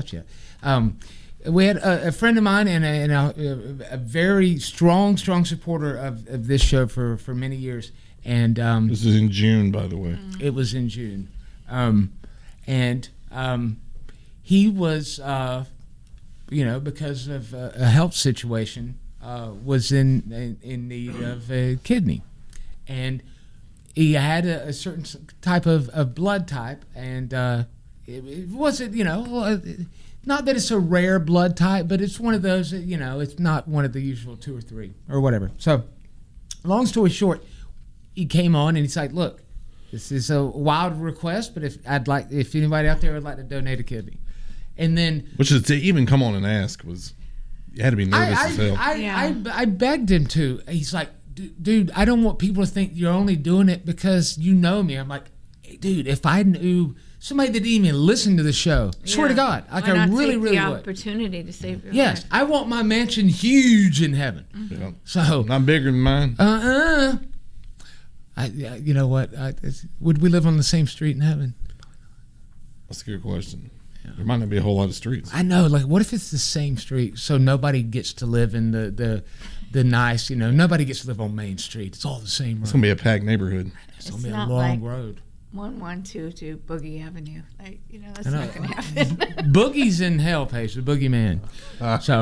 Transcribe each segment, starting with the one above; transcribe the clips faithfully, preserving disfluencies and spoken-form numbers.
left yet. Um, we had a, a friend of mine and, a, and a, a very strong, strong supporter of, of this show for, for many years. And um, this is in June, by the way. It was in June. Um, and um, he was, uh, you know, because of a, a health situation, uh, was in, in in need of a kidney. And he had a, a certain type of, of blood type, and uh, it, it wasn't, you know, not that it's a rare blood type, but it's one of those that, you know, it's not one of the usual two or three or whatever. So, long story short, he came on and he's like, "Look, this is a wild request, but if I'd like, if anybody out there would like to donate a kidney," and then, which is to even come on and ask was, you had to be nervous I, as hell. I, Yeah. I, I begged him to. He's like, dude, I don't want people to think you're only doing it because you know me. I'm like, hey, dude, if I knew somebody that didn't even listen to the show, swear to Yeah. God, like Why I not really, take really the would. opportunity to save your Yes, life? I want my mansion huge in heaven. Mm-hmm. Yeah. So, Not bigger than mine. uh-uh. I, I, you know what? I, it's, would we live on the same street in heaven? That's a good question. There might not be a whole lot of streets. I know. Like, what if it's the same street, so nobody gets to live in the the, the nice, you know, nobody gets to live on Main Street. It's all the same road. It's gonna be a packed neighborhood. It's gonna It's be a not long like- road. One one two two Boogie Avenue. Like, you know, that's I know. not going to happen. Boogie's in hell, Paige, the boogeyman. So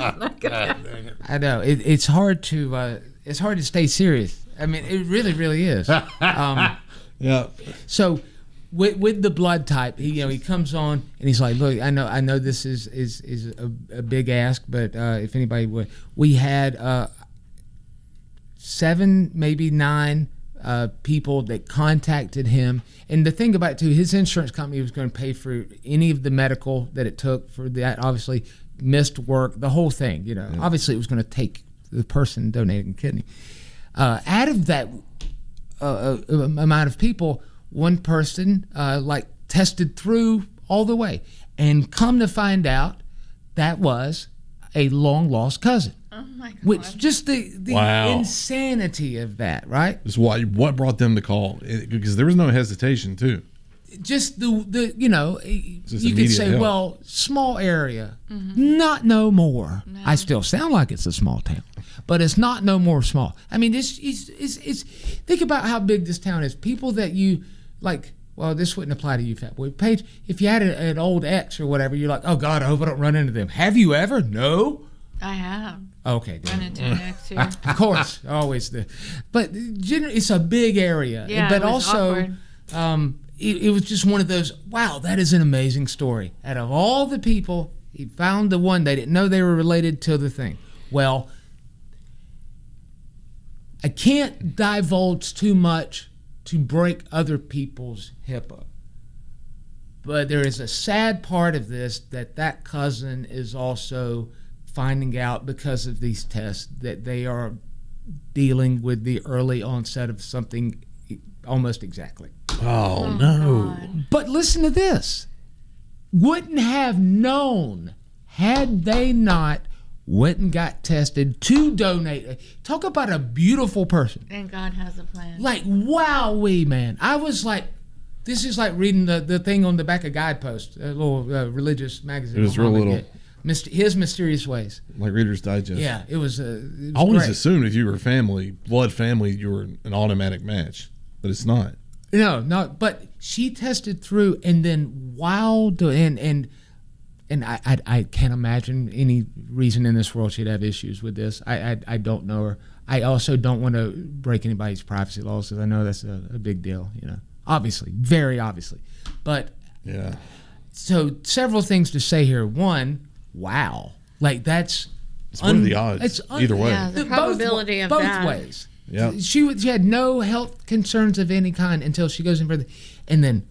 I know it, it's hard to uh, it's hard to stay serious. I mean, it really, really is. Um, Yeah. so with with the blood type, he you know he comes on and he's like, "Look, I know I know this is is is a, a big ask, but uh, if anybody would, we had uh, seven, maybe nine." Uh, people that contacted him, and the thing about it too, his insurance company was going to pay for any of the medical that it took for that. Obviously, missed work, the whole thing. You know, yeah. Obviously, it was going to take the person donating a kidney. Uh, out of that uh, uh, amount of people, one person uh, like tested through all the way, and come to find out, that was a long lost cousin. Oh my God. Which just the, the Wow. insanity of that, right? Is why what brought them to call it, because there was no hesitation too. Just the the you know you could immediate say, help. well, small area, not no more. I still sound like it's a small town, but it's not no more small. I mean, it's it's it's, it's think about how big this town is. People that you like. Well, this wouldn't apply to you, Fat Boy. Paige, if you had a, an old ex or whatever, you're like, oh God, I hope I don't run into them. Have you ever? No. I have. Okay. Run into an ex too. Of course, always the, but generally it's a big area. Yeah, but it was also, awkward. um, it, it was just one of those. Wow, that is an amazing story. Out of all the people, he found the one they didn't know they were related to the thing. Well, I can't divulge too much to break other people's HIPAA. But there is a sad part of this that that cousin is also finding out because of these tests that they are dealing with the early onset of something almost exactly. Oh, no. God. But listen to this. Wouldn't have known had they not went and got tested to donate. Talk about a beautiful person. And God has a plan. Like, wowee, man. I was like, this is like reading the, the thing on the back of Guidepost, a little uh, religious magazine. It was my real mom would little. get. Myst- His Mysterious Ways. Like Reader's Digest. Yeah, it was, uh, it was I always great. assumed if you were family, blood family, you were an automatic match, but it's not. No, no, but she tested through, and then wow, do- and and and I, I I can't imagine any reason in this world she'd have issues with this. I I, I don't know her. I also don't want to break anybody's privacy laws because I know that's a, a big deal. You know, obviously, very obviously, but Yeah. so several things to say here. One, wow, like that's It's what are the odds? It's un- Either way. Yeah, the both- probability of both that. ways. Yeah. She was- she had no health concerns of any kind until she goes in for the, and then.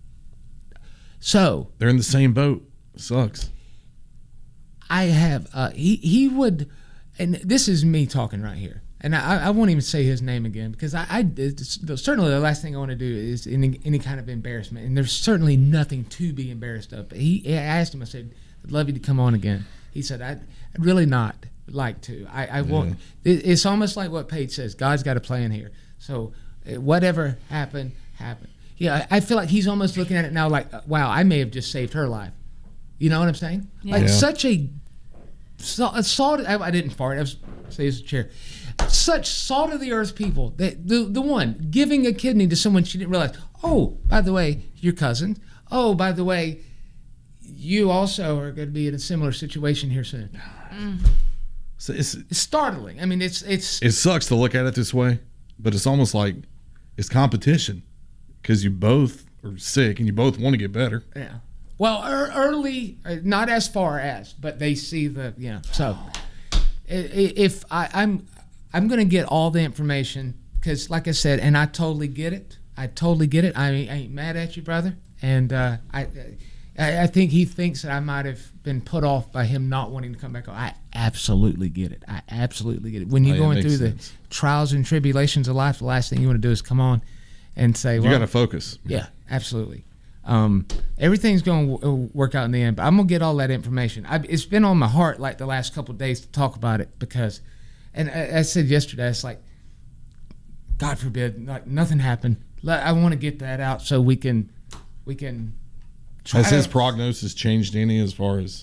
So They're in the same boat. Sucks. I have uh, he he would, and this is me talking right here, and I, I won't even say his name again because I, I it's, certainly the last thing I want to do is any any kind of embarrassment, and there's certainly nothing to be embarrassed of. But he I asked him, I said, I'd love you to come on again. He said, I'd, I'd really not like to. I, I won't. It, it's almost like what Paige says. God's got a plan here. So uh, whatever happened, happened. Yeah, I, I feel like he's almost looking at it now like, uh, wow, I may have just saved her life. You know what I'm saying? Like Yeah. such a, so- a salt. I, I didn't fart. I was say it's a chair. Such salt of the earth people. That the the one giving a kidney to someone she didn't realize. Oh, by the way, your cousin. Oh, by the way, you also are going to be in a similar situation here soon. So it's, It's startling. I mean, it's it's it sucks to look at it this way, but it's almost like it's competition because you both are sick and you both want to get better. yeah. Well, er, early, uh, not as far as, but they see the you know. So i- i- if I, I'm I'm going to get all the information because, like I said, and I totally get it. I totally get it. I ain't, I ain't mad at you, brother. And uh, I, I I think he thinks that I might have been put off by him not wanting to come back. I absolutely get it. I absolutely get it. When you're Oh, yeah, it going makes through sense. the trials and tribulations of life, the last thing you want to do is come on and say, You well, got to focus. yeah, absolutely. Um, everything's going to w- work out in the end, but I'm going to get all that information. I, it's been on my heart like the last couple of days to talk about it because, and I, I said yesterday, it's like, God forbid, like nothing happened. Let- I want to get that out so we can, we can. Try Has his to- prognosis changed any as far as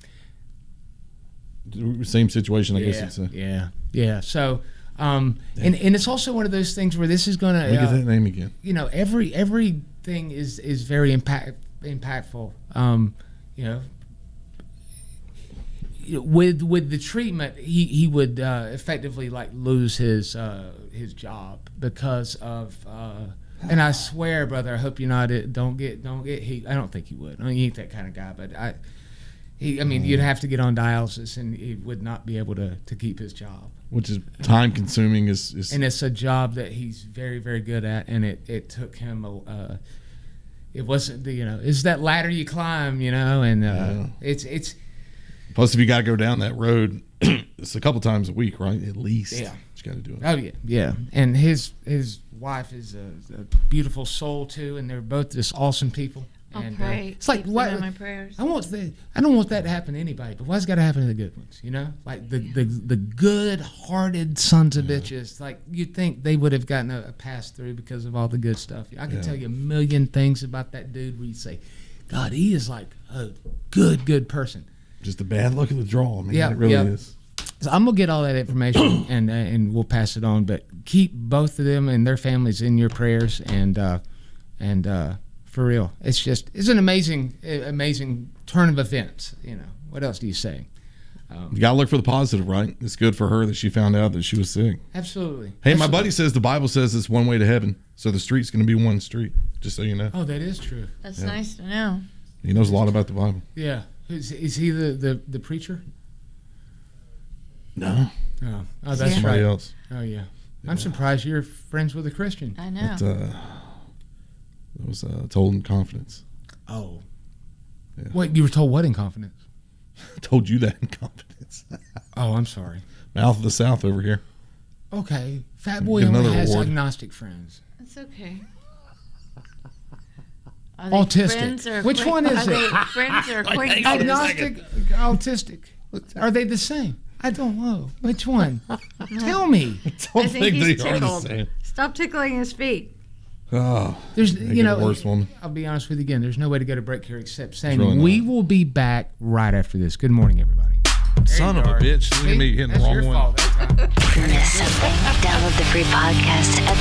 same situation? I yeah, guess it's a. yeah, yeah. So, um, and and it's also one of those things where this is going Let me get to, that name again. you know, every everything is is very impact impactful. Um, you know, with with the treatment, he he would uh, effectively like lose his uh, his job because of. Uh, and I swear, brother, I hope you're not. Don't get don't get he. I don't think he would. I mean, he ain't that kind of guy, but I. He, I mean, you'd have to get on dialysis, and he would not be able to, to keep his job. Which is time consuming. Is, is And it's a job that he's very, very good at, and it, it took him a. Uh, it wasn't the you know it's that ladder you climb, you know, and uh, Yeah. it's it's plus if you got to go down that road, it's a couple times a week, right? At least. Yeah. You got to do it. oh yeah yeah, and his his wife is a, a beautiful soul too, and they're both just awesome people. I'll And, pray. Uh, it's like Keep them what in my prayers. I want the, I don't want that to happen to anybody, but why's it got to happen to the good ones? You know, like the the, the good-hearted sons of bitches. Like you'd think they would have gotten a, a pass through because of all the good stuff. I can Yeah. tell you a million things about that dude where you say, God, he is like a good good person. Just the bad luck of the draw, man. Yeah, it really yeah. is. So I'm gonna get all that information and uh, and we'll pass it on. But keep both of them and their families in your prayers and uh, and uh, for real, it's just it's an amazing uh, amazing turn of events. You know, what else do you say? You got to look for the positive, right? It's good for her that she found out that she was sick. Absolutely. Hey, my Absolutely. buddy says the Bible says it's one way to heaven, so the street's going to be one street. Just so you know, Oh, that is true. That's Yeah. nice to know. he knows a lot about the Bible. Yeah. Is, is he the, the, the preacher? No, Oh, oh that's somebody right. else. Oh yeah. I'm surprised you're friends with a Christian. I know. But, uh, it was uh, told in confidence. Oh. Yeah. What you were told? What in confidence? I told you that in confidence. Oh, I'm sorry. Mouth of the South over here. Okay, Fat Boy Get only another has award. agnostic friends. That's okay. Are they Autistic. friends or Which acquaint- one is are it? they friends or acquaintances? Agnostic, autistic. Are they the same? I don't know. Which one? Tell me. Don't I think he's are the tickled. same. Stop tickling his feet. Oh, There's, make you it know, worse, woman. I'll be honest with you again. There's no way to go to break here except saying really we not. will be back right after this. Good morning, everybody. Son of a bitch. Look at me hitting the That's wrong your one. fault that time. Miss something? Download the free podcast at